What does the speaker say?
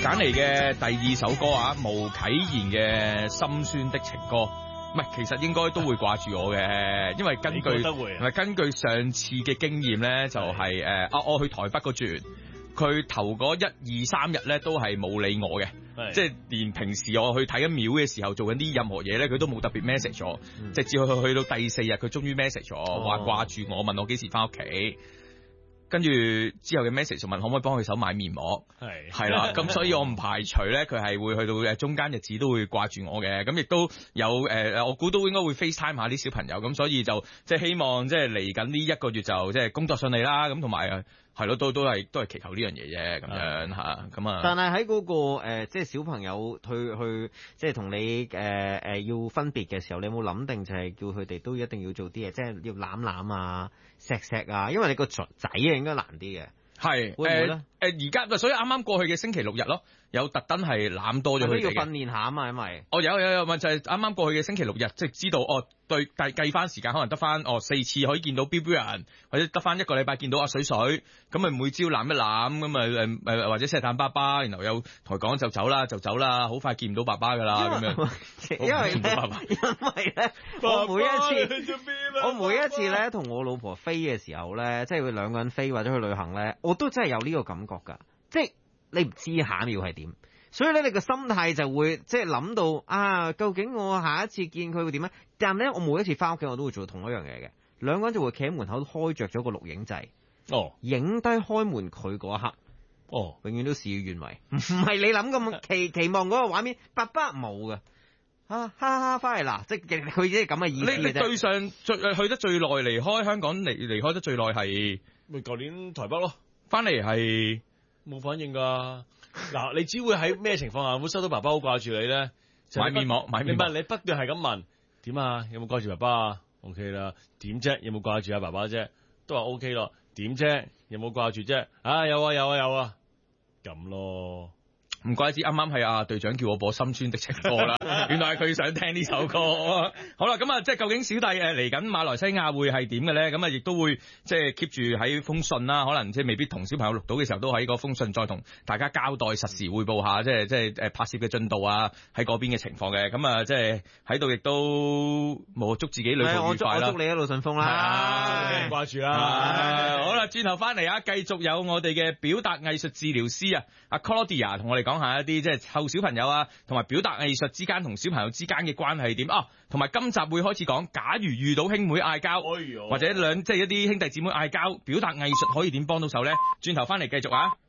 揀嚟嘅第二首歌啊，巫啟賢嘅《心酸的情歌》。唔係，其實應該都會掛住我嘅，因為根據上次嘅經驗咧，就係我去台北嗰轉，佢頭嗰1、2、3日咧都係冇理我嘅，即係連平時我去睇緊廟嘅時候做緊啲任何嘢咧，佢都冇特別 message 我，直至去到第4日，佢終於 message 我，話掛住我，問我幾時翻屋企。跟住之後嘅 message 就問可唔可以幫佢手買面膜，係啦，咁所以我唔排除咧佢係會去到中間日子都會掛住我嘅，咁亦都有我估都應該會 FaceTime 下啲小朋友，咁所以就即係希望即係嚟緊呢1個月就即係工作順利啦，咁同埋係咯，都係祈求呢樣嘢啫，咁樣嚇，咁啊。但係喺嗰個即係小朋友去即係同你要分別嘅時候，你有冇諗定就係叫佢哋都一定要做啲嘢，即係要攬攬啊、錫啊，因為你個仔啊應該難啲嘅。係，會唔會咧？而家所以啱啱過去嘅星期6日咯，有特登係攬多咗佢哋嘅。要訓練下啊嘛，因為有咪就係啱啱過去嘅星期6日，即係知道對計翻時間，可能得翻4次可以見到標人，或者得翻1個禮拜見到阿水，咁咪每朝攬一攬，咁啊或者錫啖爸爸，然後有同佢講就走啦，好快見唔到爸爸噶啦，咁樣。因為咧，我每一次咧同我老婆飛嘅時候咧，即係佢2個人飛或者去旅行咧，我都真係有呢個感覺㗎，即係你唔知下一秒係點，所以咧你個心態就會即係諗到啊，究竟我下一次見佢會點咧？但係咧，我每一次翻屋企我都會做同一樣嘢嘅，2個人就會企喺門口開着咗個錄影掣，影低開門佢嗰一刻，永遠都事與願違，唔係你諗咁期望嗰個畫面，爸爸冇㗎。哈哈，翻嚟啦！即係佢即係咁嘅意思。你對上去得最耐離開香港離開得最耐係咪舊年台北咯？翻嚟係冇反應㗎。嗱，你只會喺咩情況下會收到爸爸好掛住你咧？買面膜，你不斷係咁問點啊？有冇掛住爸爸啊 ？OK 啦，點啫？有冇掛住阿爸爸啫？都話 OK 咯。點啫？有冇掛住啫？有啊，咁咯。唔怪之啱啱係阿隊長叫我播心酸的情歌啦，原來係佢想聽呢首歌。好啦，咁啊，即係究竟小弟嚟緊馬來西亞會係點嘅咧？咁啊，亦都會即係 keep 住喺封信啦，可能即係未必同小朋友錄到嘅時候，都喺個封信再同大家交代實時匯報下，即係拍攝嘅進度啊，喺嗰邊嘅情況嘅。咁啊，即係喺度亦都冇祝自己旅途愉快啦。我祝你一路順風啦，掛住啦。好啦，轉頭翻嚟啊，繼續有我哋嘅表達藝術治療師啊，阿 Claudia 同我哋講下一啲即係湊小朋友啊，同埋表達藝術之間同小朋友之間嘅關係點啊，同埋今集會開始講，假如遇到兄妹嗌交，或者即係一啲兄弟姊妹嗌交，表達藝術可以點幫到手咧？轉頭翻嚟繼續啊！